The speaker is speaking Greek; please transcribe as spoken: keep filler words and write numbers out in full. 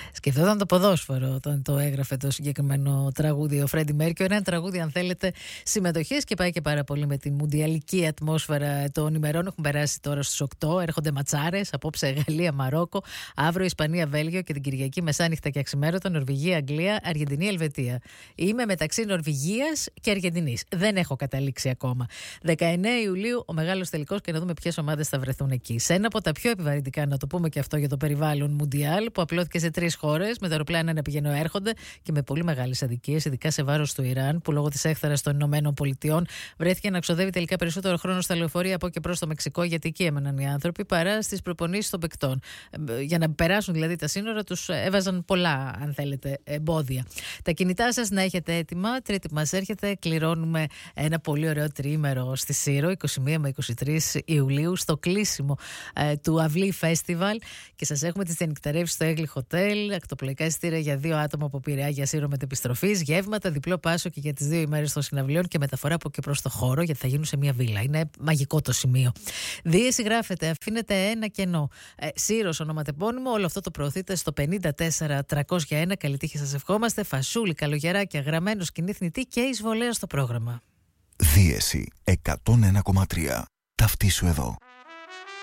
Σκεφτόταν το ποδόσφαιρο όταν το έγραφε το συγκεκριμένο τραγούδι ο Φρέντι Μέρκιουρι. Ένα τραγούδι, αν θέλετε, συμμετοχής και πάει και πάρα πολύ με τη μουντιαλική ατμόσφαιρα των ημερών. Έχουν περάσει τώρα στους οκτώ, έρχονται ματσάρες. Απόψε Γαλλία, Μαρόκο, αύριο Ισπανία, Βέλγιο και την Κυριακή μεσάνυχτα και αξιμέρωτα Νορβηγία, Αγγλία, Αργεντινή, Ελβετία. Είμαι μεταξύ Νορβηγίας και Αργεντινής. Δεν έχω καταλήξει ακόμα. δεκαεννέα Ιουλίου ο μεγάλος τελικός και να δούμε ποιες ομάδες θα βρεθούν εκεί. Σε ένα από τα πιο επιβαρυντικά, να το πούμε και αυτό για το περιβάλλον, Μουντιάλ, που απλώθηκε σε τρεις χώρες, με τα αεροπλάνα να πηγαίνουν έρχονται και με πολύ μεγάλες αδικίες, ειδικά σε βάρος του Ιράν, που λόγω της έχθρας των Ηνωμένων Πολιτειών βρέθηκε να ξοδεύει τελικά περισσότερο χρόνο στα λεωφορεία από και προς το Μεξικό, γιατί εκεί έμεναν οι άνθρωποι, παρά στις προπονήσεις των παικτών. Για να περάσουν δηλαδή τα σύνορα, τους έβαζαν πολλά, αν θέλετε, εμπόδια. Τα κινητά σας να έχετε έτοιμα. Τρίτη που μας έρχεται, κληρώνουμε ένα πολύ ωραίο τριήμερο στη Σύρο, είκοσι μία με είκοσι τρεις Ιουλίου, στο κλείσιμο ε, του Αυλή Φέστιβαλ. Και σας έχουμε τις διανυκτερεύσεις στο Έγκλι Χοτέλ, ακτοπλοϊκά εισιτήρια για δύο άτομα από Πειραιά για Σύρο μετεπιστροφής, γεύματα, διπλό πάσο και για τις δύο ημέρες των συναυλίων και μεταφορά από και προς το χώρο, γιατί θα γίνουν σε μια βίλα. Είναι μαγικό το σημείο. Δίεση γράφετε, αφήνετε ένα κενό. Ε, Σύρος ονοματεπώνυμο, όλο αυτό το προωθείτε στο πενήντα τέσσερα τριακόσια ένα. Καλή τύχη σας ευχόμαστε. Φασούλη, καλογεράκια, γραμμένο σκηνή θνητή και εισβολέα στο πρόγραμμα. Δίεση εκατόν ένα κόμμα τρία. Ταυτίσου εδώ.